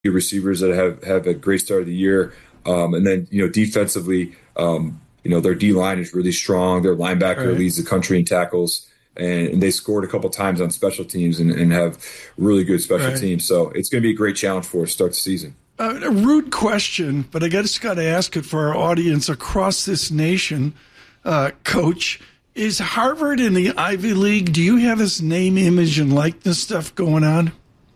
receivers that have a great start of the year. And then, defensively, their D-line is really strong. Their linebacker leads the country in tackles. And they scored a couple times on special teams and have really good special teams. So it's going to be a great challenge for us to start the season. A rude question, but I just got to ask it for our audience across this nation. Coach, is Harvard in the Ivy League? Do you have this name, image, and likeness stuff going on?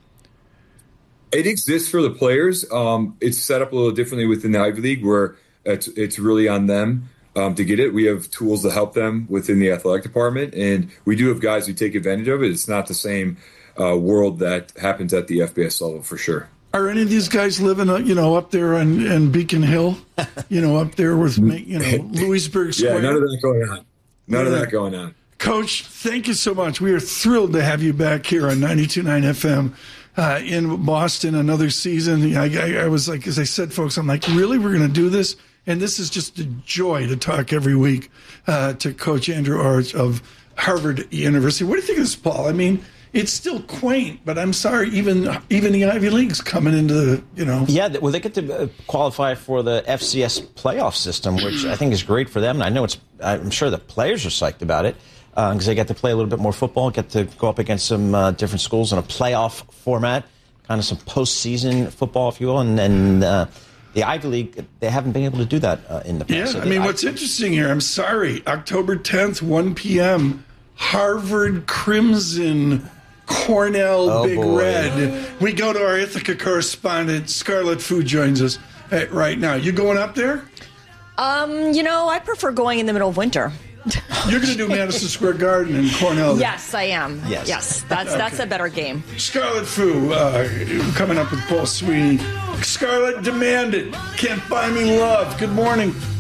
It exists for the players. It's set up a little differently within the Ivy League where it's really on them to get it. We have tools to help them within the athletic department, and we do have guys who take advantage of it. It's not the same world that happens at the FBS level for sure. Are any of these guys living, up there in Beacon Hill? Up there with, Louisburg Square? Yeah, none of that going on. None of that going on. Coach, thank you so much. We are thrilled to have you back here on 92.9 FM in Boston another season. I was like, as I said, folks, I'm like, really? We're going to do this? And this is just a joy to talk every week to Coach Andrew Orich of Harvard University. What do you think of this, Paul? I mean, it's still quaint, but I'm sorry, even the Ivy League's coming into Yeah, well, they get to qualify for the FCS playoff system, which I think is great for them. And I'm sure the players are psyched about it because they get to play a little bit more football, get to go up against some different schools in a playoff format, kind of some postseason football, if you will. And the Ivy League, they haven't been able to do that in the past. Yeah, what's interesting here, I'm sorry, October 10th, 1 p.m., Harvard Crimson, Cornell Big boy. Red. We go to our Ithaca correspondent, Scarlett Fu joins us right now. You going up there? I prefer going in the middle of winter. You're going to do Madison Square Garden in Cornell. Yes, I am. Yes. That's a better game. Scarlett Fu coming up with Paul Sweeney. Scarlett, demand it. Can't buy me love. Good morning.